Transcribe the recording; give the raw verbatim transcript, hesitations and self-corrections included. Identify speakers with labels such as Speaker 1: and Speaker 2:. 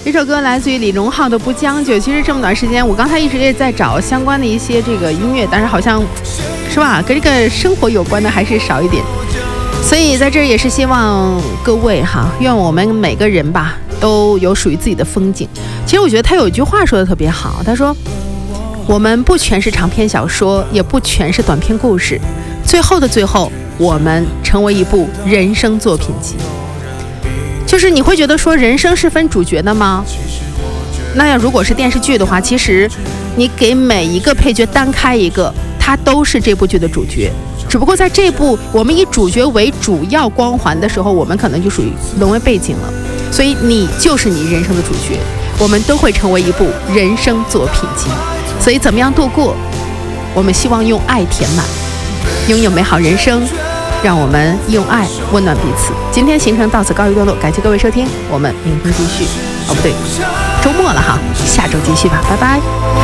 Speaker 1: 这首歌来自于李荣浩的《不将就》。其实这么短时间，我刚才一直也在找相关的一些这个音乐，但是好像是吧，跟这个生活有关的还是少一点。所以在这儿也是希望各位哈，愿我们每个人吧都有属于自己的风景。其实我觉得他有一句话说的特别好，他说我们不全是长篇小说，也不全是短篇故事，最后的最后，我们成为一部人生作品集。就是你会觉得说人生是分主角的吗？那要如果是电视剧的话，其实你给每一个配角单开一个，他都是这部剧的主角，只不过在这部我们以主角为主要光环的时候，我们可能就属于沦为背景了。所以你就是你人生的主角，我们都会成为一部人生作品集。所以怎么样度过？我们希望用爱填满，拥有美好人生，让我们用爱温暖彼此。今天行程到此告一段落，感谢各位收听，我们明天继续。哦，不对，周末了哈，下周继续吧，拜拜。